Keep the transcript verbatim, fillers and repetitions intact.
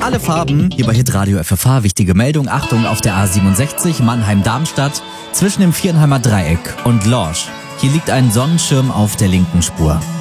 Alle Farben, hier bei Hitradio F F H. Wichtige Meldung, Achtung, auf der A siebenundsechzig Mannheim-Darmstadt zwischen dem Vierenheimer Dreieck und Lorsch. Hier liegt ein Sonnenschirm auf der linken Spur.